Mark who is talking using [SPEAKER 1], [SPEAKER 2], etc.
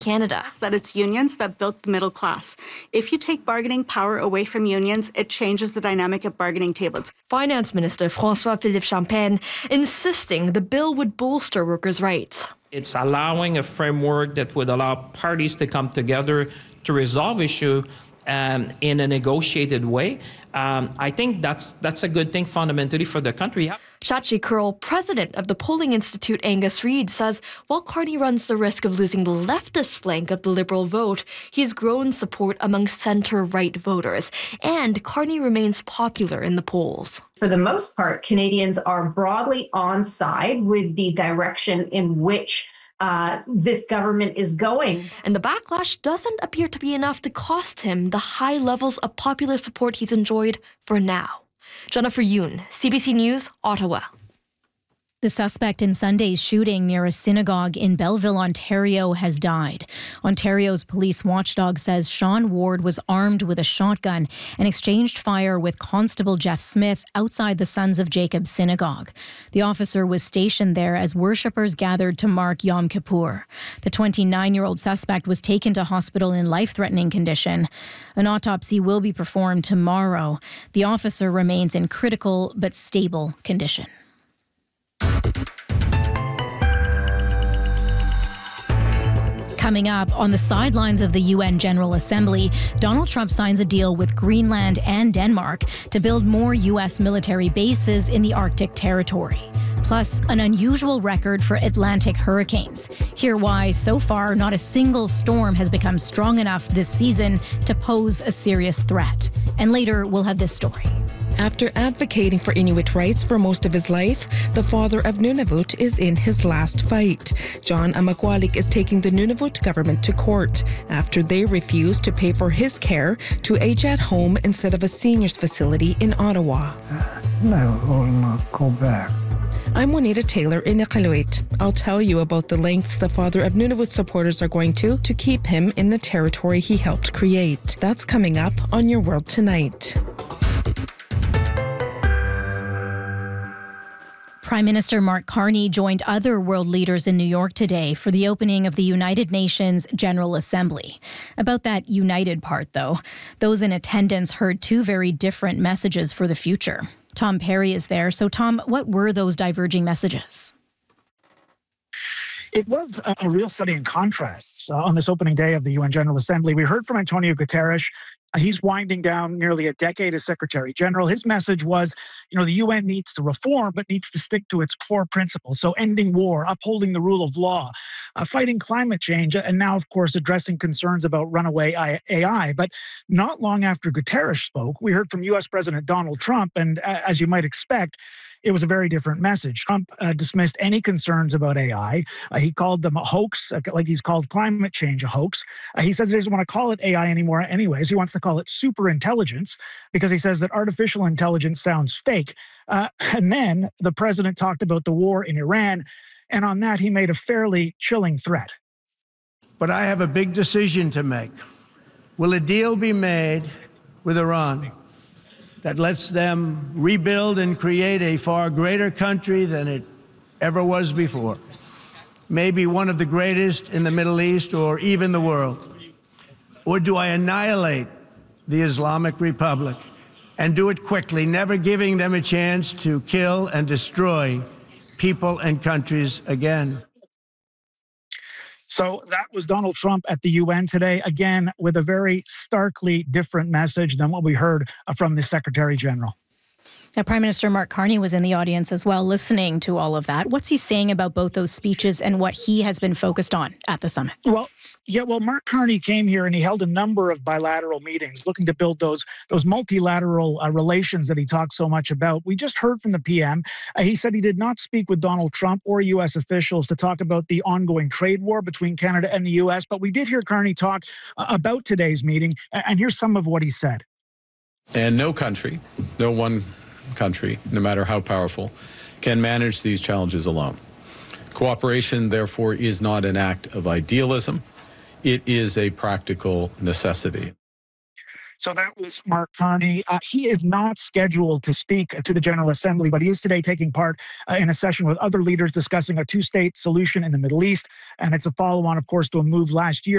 [SPEAKER 1] Canada.
[SPEAKER 2] That it's unions that built the middle class. If you take bargaining power away from unions, it changes the dynamic at bargaining tables.
[SPEAKER 1] Finance Minister François-Philippe Champagne insisting the bill would bolster workers' rights.
[SPEAKER 3] It's allowing a framework that would allow parties to come together to resolve issue in a negotiated way. I think that's a good thing fundamentally for the country.
[SPEAKER 1] Shachi Kurl, president of the polling institute Angus Reid, says while Carney runs the risk of losing the leftist flank of the Liberal vote, he has grown support among centre-right voters, and Carney remains popular in the polls.
[SPEAKER 4] For the most part, Canadians are broadly on side with the direction in which this government is going.
[SPEAKER 1] And the backlash doesn't appear to be enough to cost him the high levels of popular support he's enjoyed for now. Jennifer Yoon, CBC News, Ottawa.
[SPEAKER 5] The suspect in Sunday's shooting near a synagogue in Belleville, Ontario, has died. Ontario's police watchdog says Sean Ward was armed with a shotgun and exchanged fire with Constable Jeff Smith outside the Sons of Jacob synagogue. The officer was stationed there as worshippers gathered to mark Yom Kippur. The 29-year-old suspect was taken to hospital in life-threatening condition. An autopsy will be performed tomorrow. The officer remains in critical but stable condition. Coming up, on the sidelines of the UN General Assembly, Donald Trump signs a deal with Greenland and Denmark to build more U.S. military bases in the Arctic territory. Plus, an unusual record for Atlantic hurricanes. Hear why, so far, not a single storm has become strong enough this season to pose a serious threat. And later, we'll have this story.
[SPEAKER 6] After advocating for Inuit rights for most of his life, the father of Nunavut is in his last fight. John Amakwalik is taking the Nunavut government to court after they refused to pay for his care to age at home instead of a seniors facility in Ottawa.
[SPEAKER 7] I will not go back.
[SPEAKER 6] I'm Juanita Taylor in Iqaluit. I'll tell you about the lengths the father of Nunavut supporters are going to keep him in the territory he helped create. That's coming up on Your World Tonight.
[SPEAKER 5] Prime Minister Mark Carney joined other world leaders in New York today for the opening of the United Nations General Assembly. About that united part, though, those in attendance heard two very different messages for the future. Tom Perry is there. So, Tom, what were those diverging messages?
[SPEAKER 8] It was a real study in contrasts on this opening day of the UN General Assembly. We heard from Antonio Guterres. He's winding down nearly a decade as Secretary General. His message was, the UN needs to reform, but needs to stick to its core principles. So ending war, upholding the rule of law, fighting climate change, and now, of course, addressing concerns about runaway AI. But not long after Guterres spoke, we heard from U.S. President Donald Trump. And as you might expect, it was a very different message. Trump dismissed any concerns about AI. He called them a hoax, like he's called climate change a hoax. He says he doesn't want to call it AI anymore anyways. He wants to call it super intelligence because he says that artificial intelligence sounds fake. And then the president talked about the war in Iran. And on that, he made a fairly chilling threat.
[SPEAKER 7] But I have a big decision to make. Will a deal be made with Iran that lets them rebuild and create a far greater country than it ever was before? Maybe one of the greatest in the Middle East or even the world? Or do I annihilate the Islamic Republic and do it quickly, never giving them a chance to kill and destroy people and countries again?
[SPEAKER 8] So that was Donald Trump at the UN today, again, with a very starkly different message than what we heard from the Secretary General.
[SPEAKER 5] Now, Prime Minister Mark Carney was in the audience as well, listening to all of that. What's he saying about both those speeches and what he has been focused on at the summit?
[SPEAKER 8] Well, Mark Carney came here and he held a number of bilateral meetings looking to build those multilateral relations that he talked so much about. We just heard from the PM. He said he did not speak with Donald Trump or U.S. officials to talk about the ongoing trade war between Canada and the U.S., but we did hear Carney talk about today's meeting, and here's some of what he said.
[SPEAKER 9] And no one country, no matter how powerful, can manage these challenges alone. Cooperation, therefore, is not an act of idealism. It is a practical necessity.
[SPEAKER 8] So that was Mark Carney. He is not scheduled to speak to the General Assembly, but he is today taking part in a session with other leaders discussing a two-state solution in the Middle East. And it's a follow-on, of course, to a move last year